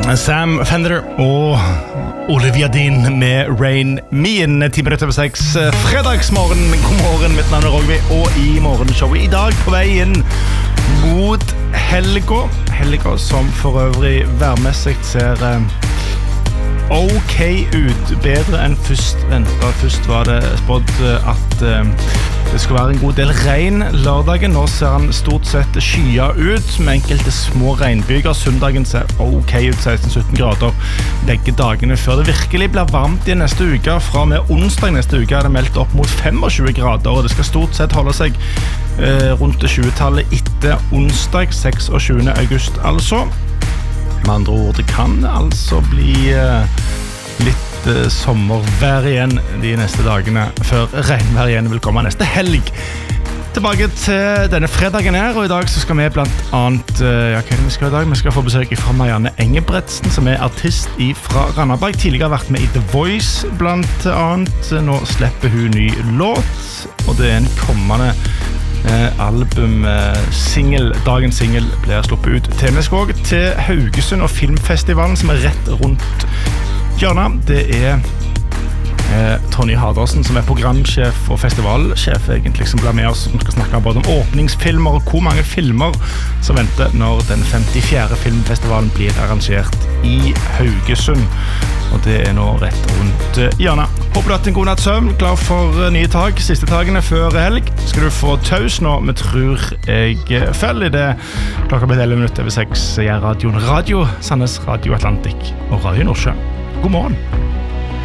Sam Fender og Olivia Dean med Rain Me 10 minutter over 6 fredagsmorgen. God morgen, mitt navn Rogvi, og i morgenshowet i dag på vei inn mot helga som for øvrig værmessig ser ok ut, bedre enn først ventet. Først var det spådd at det skulle være en god del regn lørdagen. Nå ser han stort sett skya ut med enkelte små regnbyger. Søndagen ser ok ut, 16-17 grader begge dagene før det virkelig blir varmt i neste uke. Fra og med onsdag neste uke er det meldt opp mot 25 grader, og det skal stort sett holde seg rundt det 20-tallet etter onsdag 26. august altså. Med andre ord, det kan altså bli litt sommervær igjen de neste dagene før regnvær igjen vil komme neste helg. Tilbake til denne fredagen her, og i dag så skal vi blant annet hva er det vi skal i dag? Vi skal få besøk fra Marianne Engebretsen, som er artist fra Randaberg. Tidligere har vært med i The Voice blant annet. Nå slipper hun ny låt, og det er en kommende album-singel. Dagens singel blir sluppet ut til. Vi skal også til Haugesund og Filmfestivalen, som er rett rundt hjørnet. Det er Tony Hardersen, som er programsjef og festivalsjef egentlig, som blir med oss, som skal snakke både om åpningsfilmer og hvor mange filmer som venter når den 54. filmfestivalen blir arrangert i Haugesund. Og det er nå rett rundt hjørnet. Håper du har hatt en god natt søvn, klar for nye tag, siste tagene før helg. Skal du få taus nå, men tror jeg følger det. Klokka blir 11 minutter over 6, jeg er Radio Sandnes, Radio Atlantic og Radio Nordsjø. God morgen.